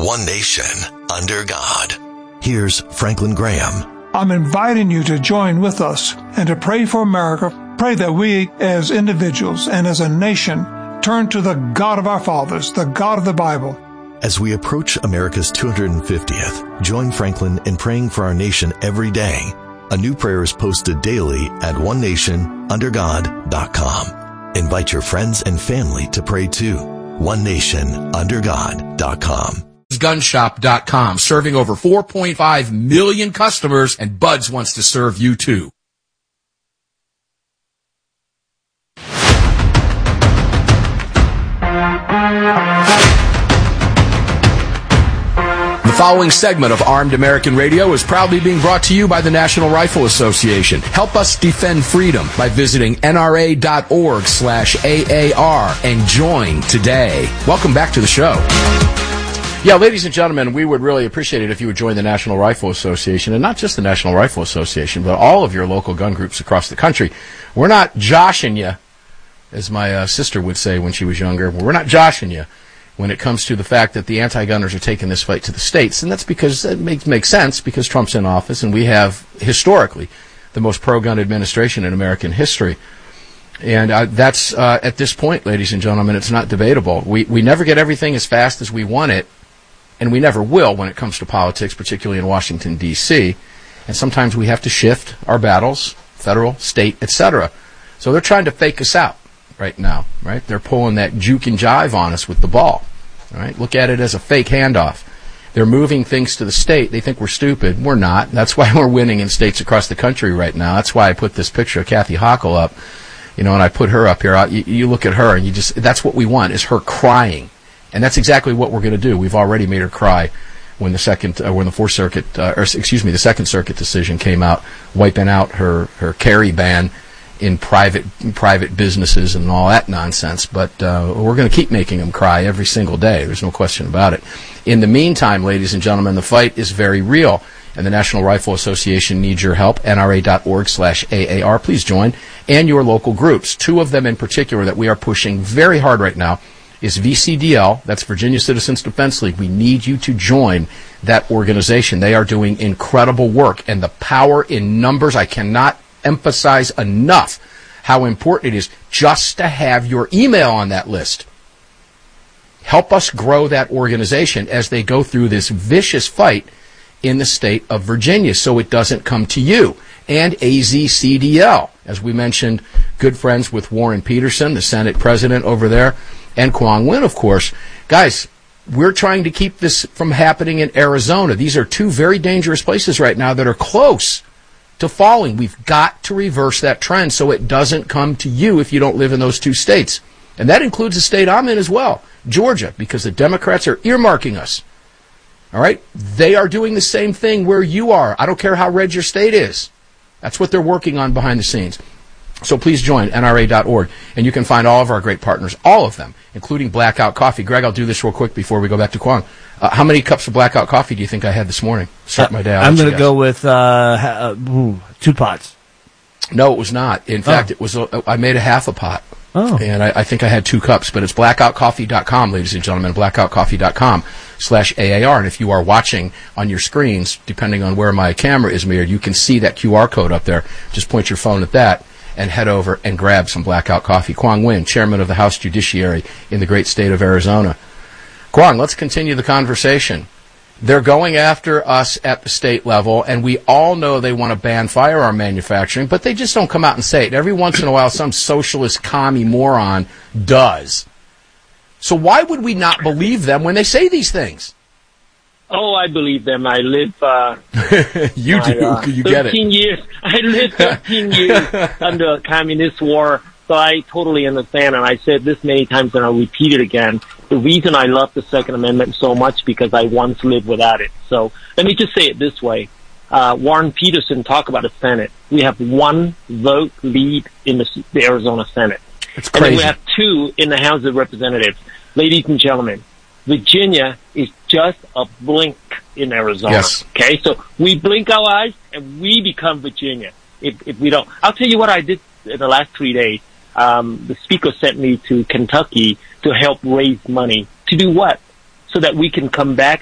one nation, under God. Here's Franklin Graham. I'm inviting you to join with us and to pray for America. Pray that we as individuals and as a nation turn to the God of our fathers, the God of the Bible. As we approach America's 250th, join Franklin in praying for our nation every day. A new prayer is posted daily at onenationundergod.com. Invite your friends and family to pray too. onenationundergod.com. Gunshop.com, serving over 4.5 million customers, and Buds wants to serve you too. The following segment of Armed American Radio is proudly being brought to you by the National Rifle Association. Help us defend freedom by visiting nra.org/AAR and join today. Welcome back to the show. Yeah, ladies and gentlemen, we would really appreciate it if you would join the National Rifle Association, and not just the National Rifle Association, but all of your local gun groups across the country. We're not joshing you, as my sister would say when she was younger. We're not joshing you when it comes to the fact that the anti-gunners are taking this fight to the states, and that's because it makes sense, because Trump's in office, and we have, historically, the most pro-gun administration in American history. And that's, at this point, ladies and gentlemen, it's not debatable. We never get everything as fast as we want it, and we never will when it comes to politics, particularly in Washington, D.C., and sometimes we have to shift our battles, federal, state, etc. So they're trying to fake us out right now, right? They're pulling that juke and jive on us with the ball, right? Look at it as a fake handoff. They're moving things to the state. They think we're stupid. We're not. That's why we're winning in states across the country right now. That's why I put this picture of Kathy Hochul up, and I put her up here. You look at her, and that's what we want, is her crying. And that's exactly what we're going to do. We've already made her cry when the Second Circuit decision came out, wiping out her carry ban in private businesses and all that nonsense. But we're going to keep making them cry every single day. There's no question about it. In the meantime, ladies and gentlemen, the fight is very real, and the National Rifle Association needs your help. NRA.org/AAR. Please join, and your local groups. Two of them in particular that we are pushing very hard right now is VCDL, that's Virginia Citizens Defense League. We need you to join that organization. They are doing incredible work, and the power in numbers, I cannot emphasize enough how important it is just to have your email on that list. Help us grow that organization as they go through this vicious fight in the state of Virginia so it doesn't come to you. And AZCDL, as we mentioned, good friends with Warren Peterson, the Senate president over there, and Quang Nguyen, of course. Guys, we're trying to keep this from happening in Arizona. These are two very dangerous places right now that are close to falling. We've got to reverse that trend so it doesn't come to you if you don't live in those two states. And that includes the state I'm in as well, Georgia, because the Democrats are earmarking us. All right? They are doing the same thing where you are. I don't care how red your state is. That's what they're working on behind the scenes. So please join NRA.org, and you can find all of our great partners, all of them, including Blackout Coffee. Greg, I'll do this real quick before we go back to Quang. How many cups of Blackout Coffee do you think I had this morning? Start my day out. I'm going to go with 2 pots. No, it was not. In fact, it was. I made a half a pot. Oh. And I think I had 2 cups, but it's blackoutcoffee.com, ladies and gentlemen, blackoutcoffee.com/AAR. And if you are watching on your screens, depending on where my camera is mirrored, you can see that QR code up there. Just point your phone at that and head over and grab some Blackout Coffee. Quang Nguyen, chairman of the House Judiciary in the great state of Arizona. Quang, let's continue the conversation. They're going after us at the state level, and we all know they want to ban firearm manufacturing, but they just don't come out and say it. Every once in a while, some socialist commie moron does. So why would we not believe them when they say these things? Oh, I believe them. I live. You do. You get it. 13 years. I lived 13 years under a communist war, so I totally understand. And I said this many times, and I'll repeat it again. The reason I love the Second Amendment so much because I once lived without it. So let me just say it this way: Warren Peterson talked about the Senate. We have 1 vote lead in the Arizona Senate, it's crazy. And then we have 2 in the House of Representatives. Ladies and gentlemen, Virginia is just a blink in Arizona. Yes. Okay, so we blink our eyes and we become Virginia. If we don't, I'll tell you what I did in the last 3 days. The speaker sent me to Kentucky to help raise money. To do what? So that we can come back